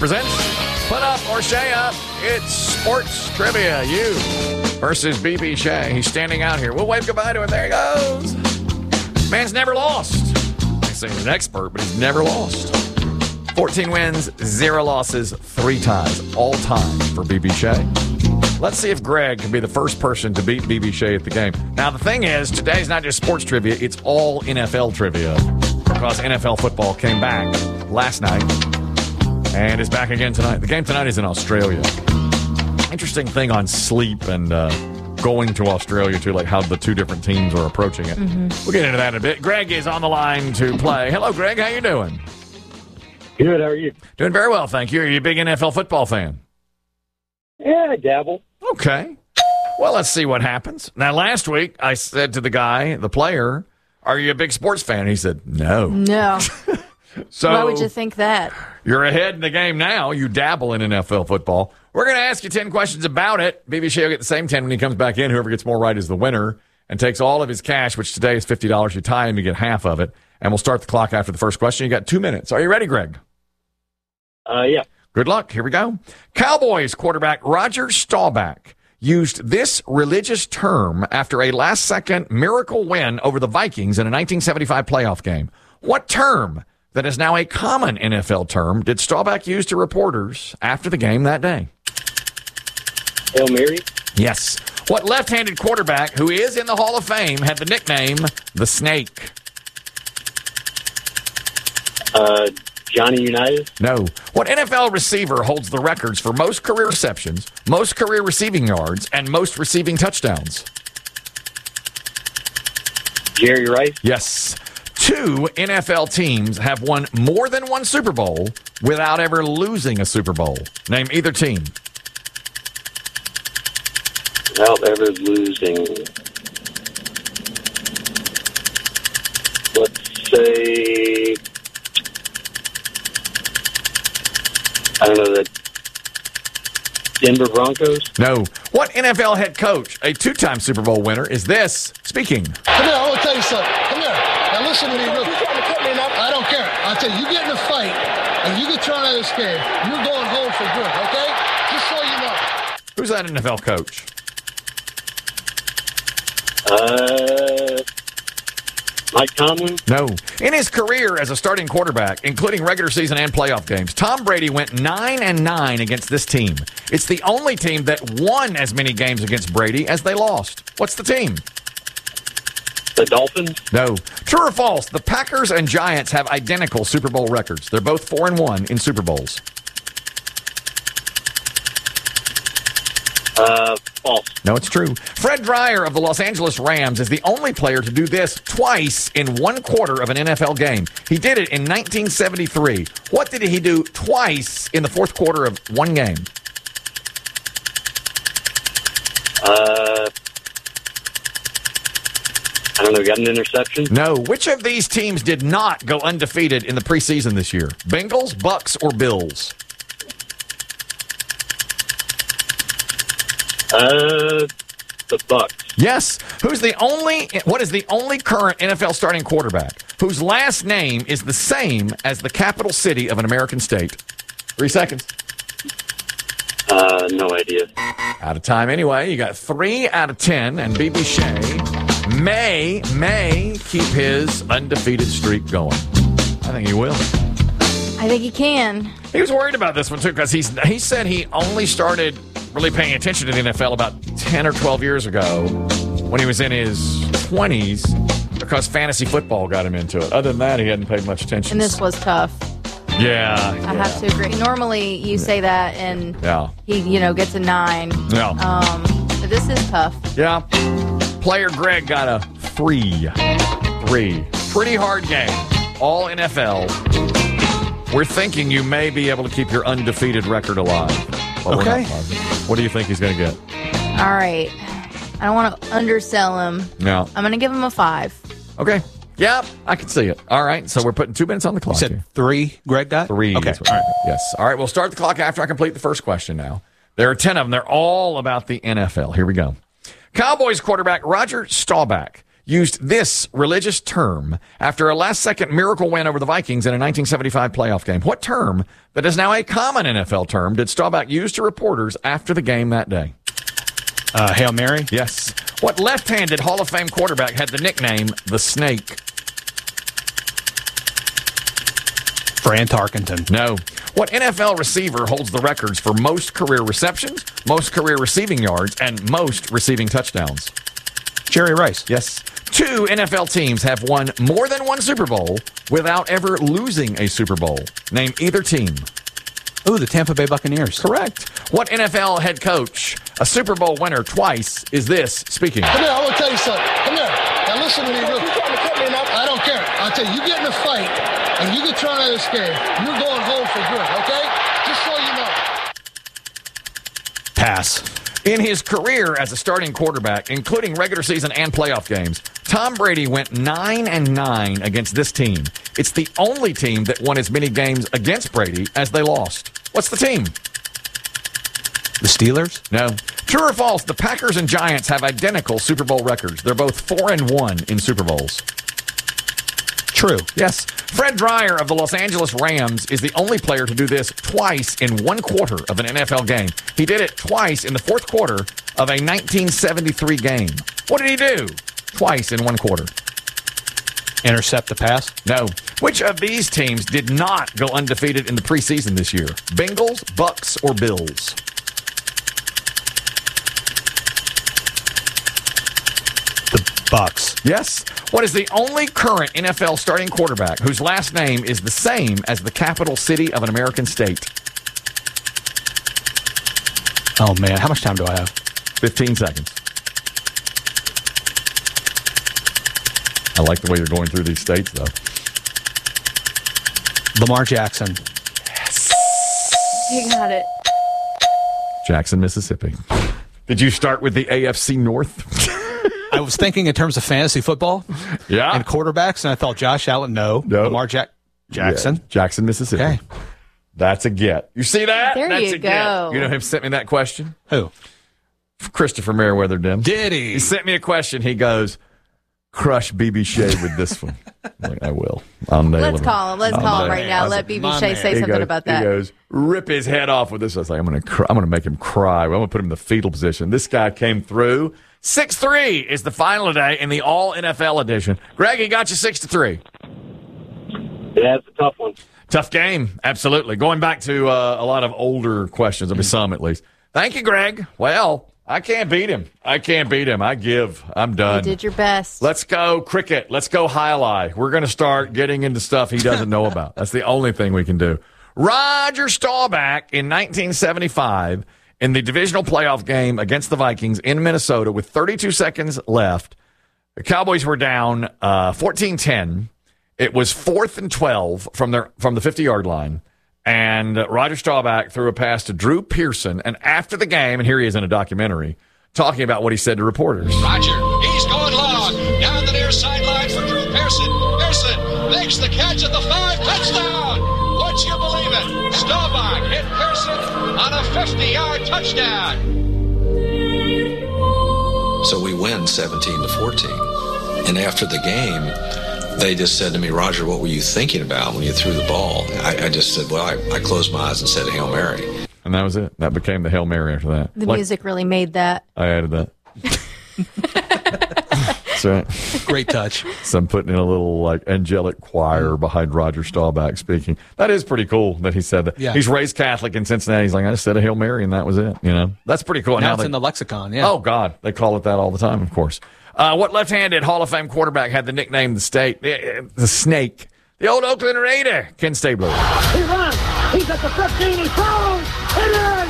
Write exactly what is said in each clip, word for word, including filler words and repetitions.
presents Put Up or Shay Up. It's sports trivia. You versus B B Shea. He's standing out here. We'll wave goodbye to him. There he goes. Man's never lost. I say he's an expert, but he's never lost. fourteen wins, zero losses, three ties, all time for B B Shea. Let's see if Greg can be the first person to beat B B Shea at the game. Now, the thing is, today's not just sports trivia, it's all N F L trivia. Because N F L football came back last night and is back again tonight. The game tonight is in Australia. Interesting thing on sleep and uh, going to Australia, too, like how the two different teams are approaching it. Mm-hmm. We'll get into that in a bit. Greg is on the line to play. Hello, Greg. How you doing? Good. How are you? Doing very well, thank you. Are you a big N F L football fan? Yeah, I dabble. Okay. Well, let's see what happens. Now, last week, I said to the guy, the player, are you a big sports fan? He said, no. No. So why would you think that? You're ahead in the game now. You dabble in N F L football. We're going to ask you ten questions about it. B B Shea will get the same ten when he comes back in. Whoever gets more right is the winner and takes all of his cash, which today is fifty dollars. You tie him, you get half of it. And we'll start the clock after the first question. You got two minutes. Are you ready, Greg? Uh, yeah. Good luck. Here we go. Cowboys quarterback Roger Staubach used this religious term after a last-second miracle win over the Vikings in a nineteen seventy-five playoff game. What term that is now a common N F L term did Staubach use to reporters after the game that day? Hail Mary? Yes. What left-handed quarterback who is in the Hall of Fame had the nickname the Snake? Uh, Johnny Unitas? No. What N F L receiver holds the records for most career receptions, most career receiving yards, and most receiving touchdowns? Jerry Rice? Yes. Two N F L teams have won more than one Super Bowl without ever losing a Super Bowl. Name either team. Without ever losing. Let's say... I don't know, the Denver Broncos? No. What N F L head coach, a two-time Super Bowl winner, is this speaking? Come here, I want to tell you something. Come here. Now listen to me real quick. I don't care. I tell you, you get in a fight and you get thrown out of this game, you're going home for good, okay? Just so you know. Who's that N F L coach? Uh, Mike Tomlin? No. In his career as a starting quarterback, including regular season and playoff games, Tom Brady went nine and nine against this team. It's the only team that won as many games against Brady as they lost. What's the team? The Dolphins? No. True or false? The Packers and Giants have identical Super Bowl records. They're both four and one in Super Bowls. Uh, false. No, it's true. Fred Dryer of the Los Angeles Rams is the only player to do this twice in one quarter of an N F L game. He did it in nineteen seventy-three. What did he do twice in the fourth quarter of one game? Uh, I don't know, got an interception? No. Which of these teams did not go undefeated in the preseason this year? Bengals, Bucks, or Bills? Uh, the Bucks. Yes. Who's the only? What is the only current N F L starting quarterback whose last name is the same as the capital city of an American state? Three seconds. Uh, no idea. Out of time anyway. You got three out of ten, and B B Shea may may keep his undefeated streak going. I think he will. I think he can. He was worried about this one too because he's he said he only started really paying attention to the N F L about ten or twelve years ago when he was in his twenties because fantasy football got him into it. Other than that, he hadn't paid much attention. And this was tough. Yeah. I yeah. have to agree. Normally, you say that and yeah. he, you know, gets a nine. Yeah. Um, but this is tough. Yeah. Player Greg got a three. Three. Pretty hard game. All N F L. We're thinking you may be able to keep your undefeated record alive. Okay. What do you think he's going to get? All right. I don't want to undersell him. No. I'm going to give him a five. Okay. Yep, I can see it. All right, so we're putting two minutes on the clock. You said here. three, Greg got? Three. Okay. All right. Yes. All right, we'll start the clock after I complete the first question now. There are ten of them. They're all about the N F L. Here we go. Cowboys quarterback Roger Staubach used this religious term after a last-second miracle win over the Vikings in a nineteen seventy-five playoff game? What term that is now a common N F L term did Staubach use to reporters after the game that day? Uh, Hail Mary? Yes. What left-handed Hall of Fame quarterback had the nickname the Snake? Fran Tarkenton. No. What N F L receiver holds the records for most career receptions, most career receiving yards, and most receiving touchdowns? Jerry Rice. Yes. Two N F L teams have won more than one Super Bowl without ever losing a Super Bowl. Name either team. Ooh, the Tampa Bay Buccaneers. Correct. What N F L head coach, a Super Bowl winner twice, is this speaking? Come here, I want to tell you something. Come here. Now listen to me real quick. I don't care. I'll tell you, you get in a fight and you get thrown out of this game, you're going home for good, okay? Just so you know. Pass. In his career as a starting quarterback, including regular season and playoff games, Tom Brady went nine and nine against this team. It's the only team that won as many games against Brady as they lost. What's the team? The Steelers? No. True or false, the Packers and Giants have identical Super Bowl records. They're both four and one in Super Bowls. True. Yes. Fred Dreyer of the Los Angeles Rams is the only player to do this twice in one quarter of an N F L game. He did it twice in the fourth quarter of a nineteen seventy-three game. What did he do? Twice in one quarter. Intercept the pass? No. Which of these teams did not go undefeated in the preseason this year? Bengals, Bucks, or Bills? The Bucks. Yes. What is the only current N F L starting quarterback whose last name is the same as the capital city of an American state? Oh, man. How much time do I have? fifteen seconds. I like the way you're going through these states, though. Lamar Jackson. You got it. Jackson, Mississippi. Did you start with the A F C North? I was thinking in terms of fantasy football Yeah. and quarterbacks, and I thought Josh Allen, no. No. Lamar Jack- Jackson. Yeah. Jackson, Mississippi. Okay. That's a get. You see that? There That's you a go. get. You know who sent me that question? Who? Christopher Merriweather Dim. Did he? He sent me a question. He goes, crush B B Shea with this one. I'm like, I will. I'll nail Let's him. call him. Let's I'll call nail him right now. My Let B B man. Shea say He something goes- about that. He goes, rip his head off with this. I was like, I'm going to cry. I'm going to make him cry. I'm going to put him in the fetal position. This guy came through. six three is the final today in the all N F L edition. Greg, he got you six to three. Yeah, it's a tough one. Tough game. Absolutely. Going back to uh, a lot of older questions, I mean, some at least. Thank you, Greg. Well, I can't beat him. I can't beat him. I give. I'm You done. did your best. Let's go cricket. Let's go highlight. We're going to start getting into stuff he doesn't know about. That's the only thing we can do. Roger Staubach in nineteen seventy-five in the divisional playoff game against the Vikings in Minnesota with thirty-two seconds left. The Cowboys were down uh, fourteen ten. It was fourth and twelve from their from the fifty-yard line. And uh, Roger Staubach threw a pass to Drew Pearson. And after the game, and here he is in a documentary, talking about what he said to reporters. Roger, he's going long. Down the near sideline for Drew Pearson. Pearson makes the catch at the five. Touchdown! Would you believe it? Staubach hit Pearson on a fifty-yard touchdown. So we win seventeen to fourteen. And after the game, they just said to me, Roger, what were you thinking about when you threw the ball? I, I just said, well, I, I closed my eyes and said Hail Mary. And that was it. That became the Hail Mary after that. The Like, music really made that. I added that. That's right. Great touch. So I'm putting in a little like angelic choir behind Roger Staubach speaking. That is pretty cool that he said that. Yeah. He's raised Catholic in Cincinnati. He's like, I just said a Hail Mary and that was it. You know, that's pretty cool. Now it's they- in the lexicon, yeah. Oh, God. They call it that all the time, of course. Uh, what left-handed Hall of Fame quarterback had the nickname the state, the, the Snake? The old Oakland Raider, Ken Stabler. He runs. He's at the fifteen. He throws. It is.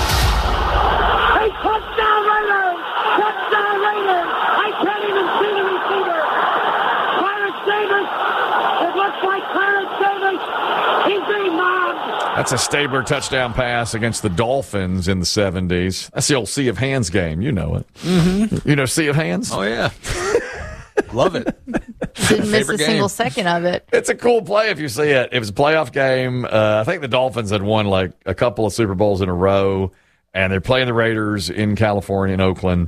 A touchdown Raiders. Touchdown Raiders. I can't even see the receiver. Clarence Davis. It looks like Clarence Davis. He's being mobbed. That's a Stabler touchdown pass against the Dolphins in the seventies. That's the old Sea of Hands game. You know it. Mm-hmm. You know Sea of Hands? Oh, yeah. Love it. Didn't miss a Favorite single game. second of it. It's a cool play if you see it. It was a playoff game. Uh, I think the Dolphins had won like a couple of Super Bowls in a row, and they're playing the Raiders in California, in Oakland.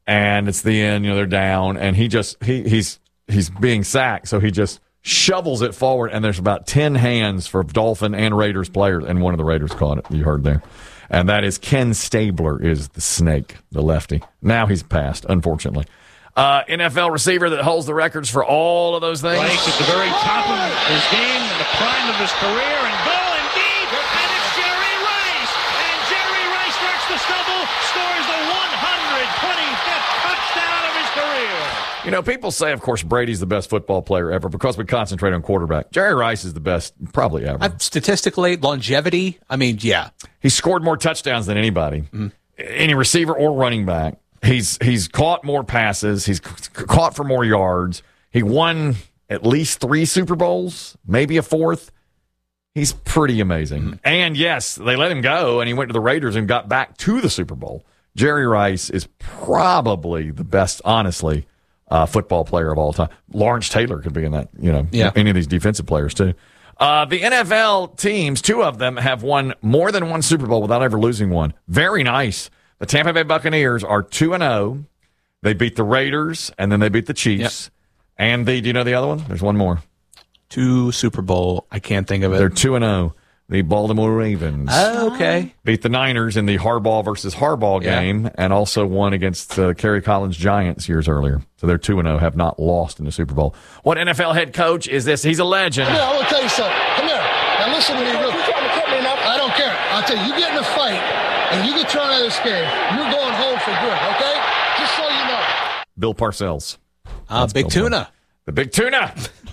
and it's the end. You know, they're down, and he just he he's he's being sacked, so he just shovels it forward, and there's about ten hands for Dolphin and Raiders players, and one of the Raiders caught it. You heard there. And that is Ken Stabler is the snake, the lefty. Now he's passed, unfortunately. Uh, N F L receiver that holds the records for all of those things. Rice at the very top of his game, in the prime of his career, and goal indeed, and it's Jerry Rice. And Jerry Rice works the stubble, scores the one hundred twenty-fifth touchdown of his career. You know, people say, of course, Brady's the best football player ever because we concentrate on quarterback. Jerry Rice is the best probably ever. Uh, statistically, longevity, I mean, yeah. He scored more touchdowns than anybody, mm-hmm. any receiver or running back. He's he's caught more passes. He's c- caught for more yards. He won at least three Super Bowls, maybe a fourth. He's pretty amazing. Mm-hmm. And, yes, they let him go, and he went to the Raiders and got back to the Super Bowl. Jerry Rice is probably the best, honestly, uh, football player of all time. Lawrence Taylor could be in that, you know, yeah. any of these defensive players, too. Uh, the N F L teams, two of them, have won more than one Super Bowl without ever losing one. Very nice. The Tampa Bay Buccaneers are two and oh. They beat the Raiders, and then they beat the Chiefs. Yep. And the, do you know the other one? There's one more. Two Super Bowl. I can't think of it. They're two and oh. The Baltimore Ravens. Oh, okay. Beat the Niners in the Harbaugh versus Harbaugh yeah. game, and also won against the Kerry Collins Giants years earlier. So they're two and oh, have not lost in the Super Bowl. What N F L head coach is this? He's a legend. Come here, I want to tell you something. Come here. Now listen to me real quick. I don't care. I'll tell you, you get in a fight, and you get thrown out of this game, you're going home for good, okay? Just so you know. Bill Parcells. Uh, Big Bill Tuna. Parcells. The Big Tuna.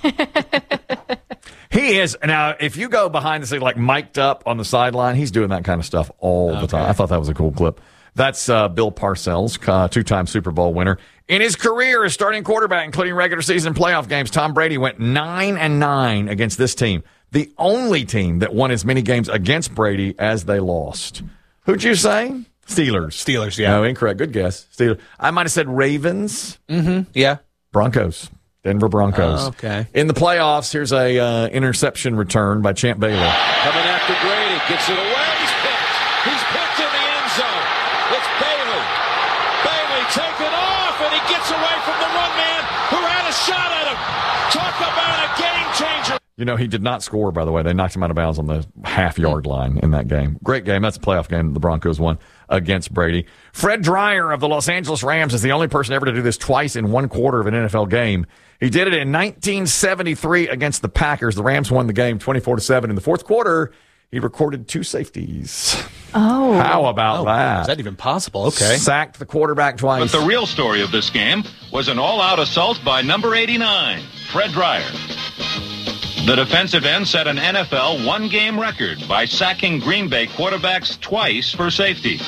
He is. Now, if you go behind the scenes, like mic'd up on the sideline, he's doing that kind of stuff all okay. the time. I thought that was a cool clip. That's uh, Bill Parcells, uh, two-time Super Bowl winner. In his career as starting quarterback, including regular season playoff games, Tom Brady went nine and nine against this team. The only team that won as many games against Brady as they lost. Who'd you say? Steelers. Steelers, yeah. No, incorrect. Good guess. Steelers. I might have said Ravens. Mm-hmm. Yeah. Broncos. Denver Broncos. Oh, okay. In the playoffs, here's a uh, interception return by Champ Bailey. Coming after Brady. Gets it away. He's picked. He's picked in the end zone. It's Bailey. Bailey taken off, and he gets away from the run man who had a shot at him. Talk about a game changer. You know, he did not score, by the way. They knocked him out of bounds on the half-yard line in that game. Great game. That's a playoff game the Broncos won against Brady. Fred Dreyer of the Los Angeles Rams is the only person ever to do this twice in one quarter of an N F L game. He did it in nineteen seventy-three against the Packers. The Rams won the game twenty-four to seven. In the fourth quarter, he recorded two safeties. Oh. How about oh, that? Is that even possible? Okay. Sacked the quarterback twice. But the real story of this game was an all-out assault by number eighty-nine, Fred Dreyer. The defensive end set an N F L one-game record by sacking Green Bay quarterbacks twice for safety.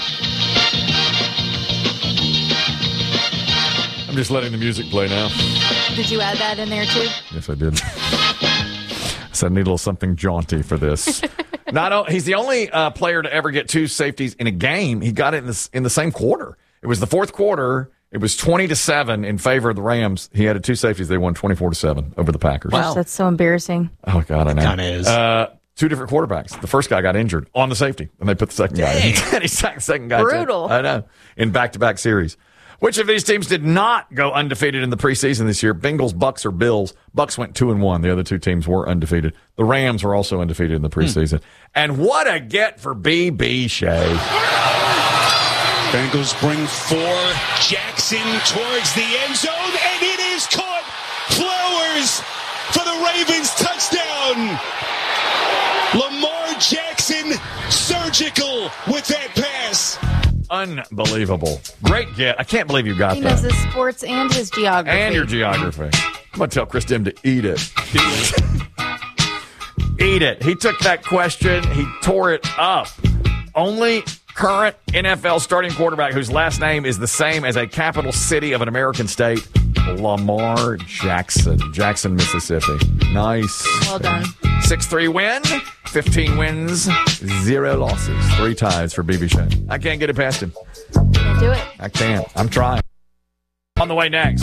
I'm just letting the music play now. Did you add that in there, too? Yes, I did. So I need a little something jaunty for this. Not o- He's the only uh, player to ever get two safeties in a game. He got it in the, in the same quarter. It was the fourth quarter. It was twenty to seven in favor of the Rams. He had two safeties. They won twenty-four to seven over the Packers. Wow. That's so embarrassing. Oh, God, I know. It kind of is. Uh, two different quarterbacks. The first guy got injured on the safety, and they put the second Dang. guy in. And he sacked the second guy. Brutal. Too. I know. In back-to-back series. Which of these teams did not go undefeated in the preseason this year? Bengals, Bucks, or Bills? Bucks went two and one. The other two teams were undefeated. The Rams were also undefeated in the preseason. Hmm. And what a get for B B. Shea. Bengals bring four. Jackson towards the end zone, and it is caught. Flowers for the Ravens touchdown. Lamar Jackson surgical with that pass. Unbelievable. Great get. I can't believe you got he that. He knows his sports and his geography. And your geography. I'm going to tell Chris Dim to eat it. Eat it. He took that question. He tore it up. Only current N F L starting quarterback whose last name is the same as a capital city of an American state, Lamar Jackson. Jackson, Mississippi. Nice. Well done. six three win, fifteen wins, zero losses. Three ties for B B. Shea. I can't get it past him. Can't do it. I can't. I'm trying. On the way next.